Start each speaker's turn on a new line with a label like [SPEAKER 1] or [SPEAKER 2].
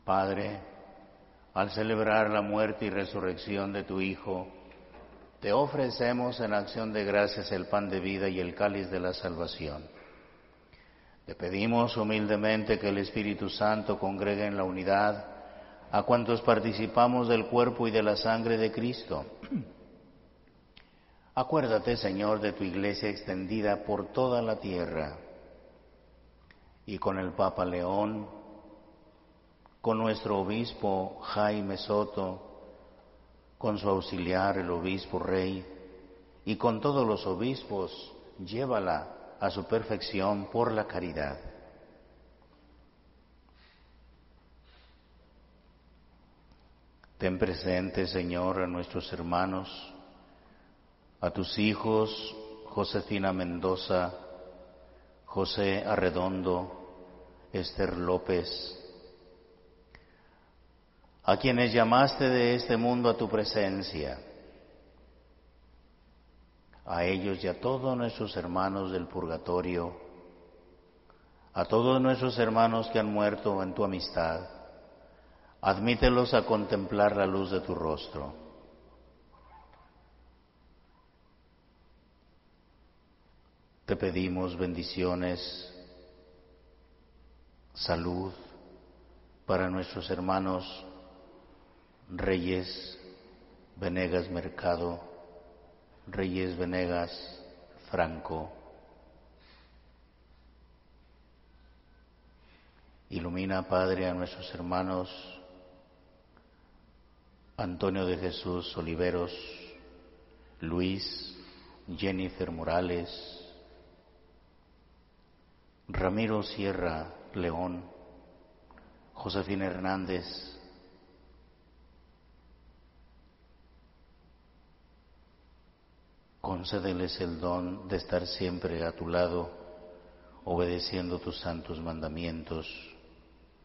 [SPEAKER 1] Padre, al celebrar la muerte y resurrección de tu Hijo, te ofrecemos en acción de gracias el pan de vida y el cáliz de la salvación. Te pedimos humildemente que el Espíritu Santo congregue en la unidad a cuantos participamos del cuerpo y de la sangre de Cristo. Acuérdate, Señor, de tu Iglesia extendida por toda la tierra, y con el Papa León, con nuestro obispo Jaime Soto, con su auxiliar el obispo Rey, y con todos los obispos, llévala a su perfección por la caridad. Ten presente, Señor, a nuestros hermanos, a tus hijos Josefina Mendoza, José Arredondo, Esther López, a quienes llamaste de este mundo a tu presencia, a ellos y a todos nuestros hermanos del purgatorio, a todos nuestros hermanos que han muerto en tu amistad, admítelos a contemplar la luz de tu rostro. Te pedimos bendiciones, salud para nuestros hermanos Reyes Venegas Mercado, Reyes Venegas Franco. Ilumina, Padre, a nuestros hermanos Antonio de Jesús Oliveros, Luis, Jennifer Morales, Ramiro Sierra León, Josefina Hernández, concédeles el don de estar siempre a tu lado, obedeciendo tus santos mandamientos.